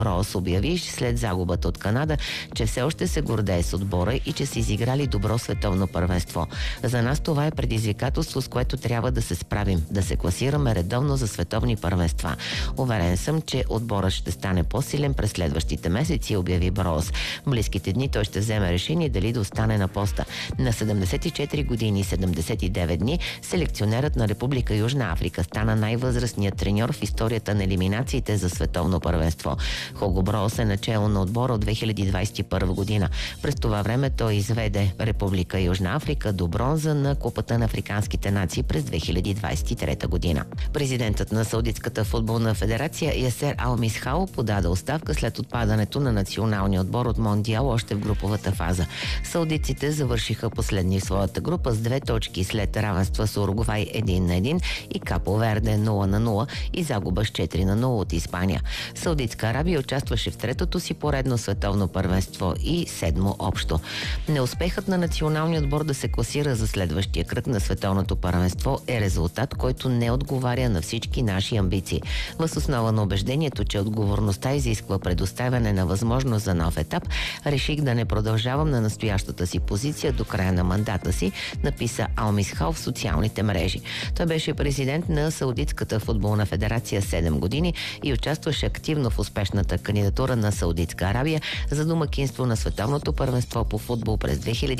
Роуз обяви след загубата от Канада, че все още се гордее с отбора и че са изиграли добро световно първенство. За нас това е предизвикателство, с което трябва да се справим, да се класираме редовно за световни първенства. Уверен съм, че отборът ще стане по-силен през следващите месеци, обяви Роуз. В близките дни той ще вземе решение дали да остане на поста. На 74 години и 79 дни селекционерът на Република Южна Африка стана най-възрастният треньор в историята на елиминациите за световно първенство. Хого Броус е начело на отбора от 2021 година. През това време той изведе Република Южна Африка до бронза на Купата на африканските нации през 2023 година. Президентът на Саудитската футболна федерация Ясер Ал Мисхал подаде оставка след отпадането на националния отбор от Мондиал още в груповата фаза. Саудиците завършиха последни в своята група с 2 точки след равенства с Уругвай 1-1 и Капо Верде 0-0 и загуба с 4-0 от Испания. Саудитска Арабия участваше в третото си поредно световно първенство и 7 общо. Неуспехът на националния отбор да се класира за следващия кръг на световното първенство е резултат, който не отговаря на всички наши амбиции. Въз основа на убеждението, че отговорността изисква предоставяне на възможност за нов етап, реших да не продължавам на настоящата си позиция до края на мандата си, написа Ал Мисхал в социалните мрежи. Той беше президент на Саудитската футболна федерация 7 години и участваше активно в успешната кандидатура на Саудитска Арабия за домакинство на световното първенство по футбол през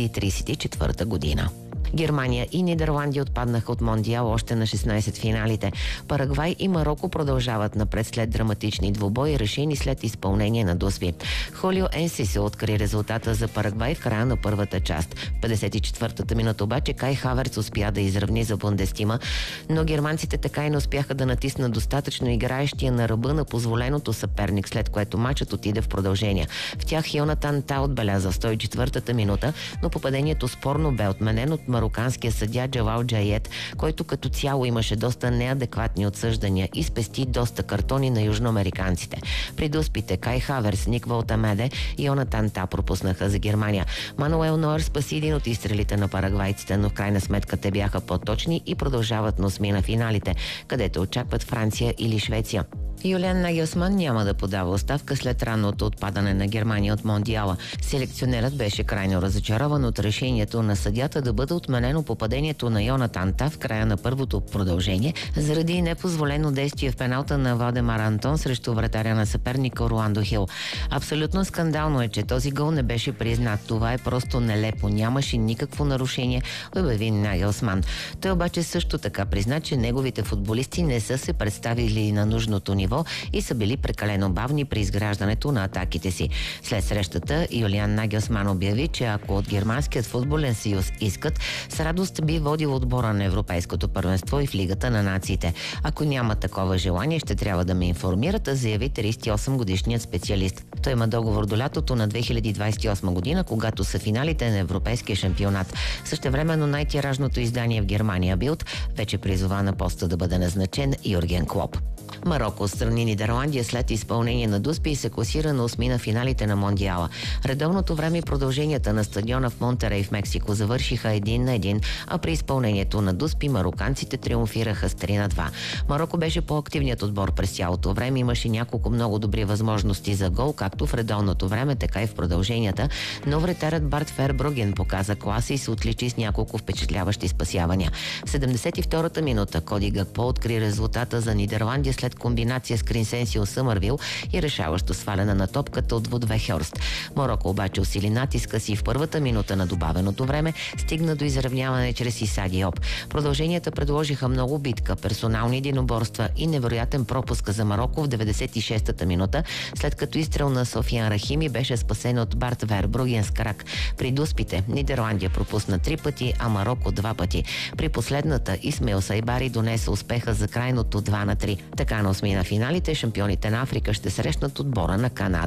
2034 година. Германия и Нидерландия отпаднаха от Мондиал още на 16 финалите. Парагвай и Мароко продължават напред след драматични двубои, решени след изпълнение на досви. Холио Енси се откри резултата за Парагвай в края на първата част. В 54-та минута обаче Кай Хаверц успя да изравни за Бундестима, но германците така и не успяха да натиснат достатъчно играещия на ръба на позволеното съперник, след което матчът отиде в продължение. В тях Йонатан Та отбеляза в 104-та минута, но попадението спорно бе отменен от мароканския съдия Джавал Джаед, който като цяло имаше доста неадекватни отсъждания и спести доста картони на южноамериканците. При доспите Кай Хаверс, Ник Волтамеде и Йонатан Та пропуснаха за Германия. Мануел Нойер спаси един от изстрелите на парагвайците, но в крайна сметка те бяха по-точни и продължават на осмина финалите, където очакват Франция или Швеция. Юлиан Нагелсман няма да подава оставка след ранното отпадане на Германия от Мондиала. Селекционерът беше крайно разочарован от решението на съдята да бъде отменено попадението на Йонатан Та в края на първото продължение заради непозволено действие в пеналта на Валдемар Антон срещу вратаря на съперника Руандо Хил. Абсолютно скандално е, че този гол не беше признат. Това е просто нелепо. Нямаше никакво нарушение, обяви Нагелсман. Той обаче също така призна, че неговите футболисти не са се представили на нужното ниво и са били прекалено бавни при изграждането на атаките си. След срещата Юлиан Нагелсман обяви, че ако от Германският футболен съюз искат, с радост би водил отбора на Европейското първенство и в Лигата на нациите. Ако няма такова желание, ще трябва да ме информират, заяви 38-годишният специалист. Той има договор до лятото на 2028 година, когато са финалите на Европейския шампионат. Същевременно най-тиражното издание в Германия Билд вече призова на поста да бъде назначен Юрген Клоп. Мароко отстрани Нидерландия след изпълнение на дуспи и се класира на осмина финалите на Мондиала. Редовното време и продълженията на стадиона в Монтерей в Мексико завършиха 1-1, а при изпълнението на дуспи мароканците триумфираха с 3-2. Мароко беше по-активният отбор през цялото време, имаше няколко много добри възможности за гол, както в редовното време, така и в продълженията, но вратарят Барт Фербруген показа класа и се отличи с няколко впечатляващи спасявания. В 72-та минута Коди Гакпо откри резултата за Нидерландия след комбинация с Кринсенсио Съмървил и решаващо сваляне на топката от Вуд Вехерст. Мароко обаче усили натиска си в първата минута на добавеното време, стигна до изравняване чрез Иса Диоп. Продълженията предложиха много битка, персонални единоборства и невероятен пропуск за Мароко в 96-та минута, след като изстрел на Софиян Рахими беше спасен от Барт Вербруген с крак. При дуспите Нидерландия пропусна 3 пъти, а Мароко 2 пъти. При последната Исмаил Сайбари донесе успеха за крайното 2-3. Така на осмина финалите шампионите на Африка ще срещнат отбора на Канада.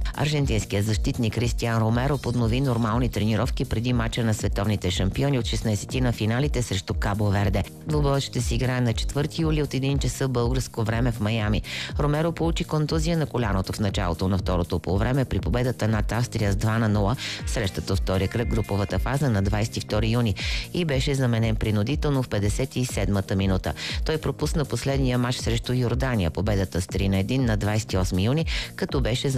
Аржентинският защитник Кристиан Ромеро поднови нормални тренировки преди мача на световните шампиони от 16-ти на финалите срещу Кабо Верде. Двубоят ще се играе на 4 юли от 1 часа българско време в Майами. Ромеро получи контузия на коляното в началото на второто полувреме при победата над Австрия с 2-0 срещата в втория кръг груповата фаза на 22 юни и беше заменен принудително в 57-та минута. Той пропусна последния мач срещу Йордания, победата с 3-1 на 28 юни, като беше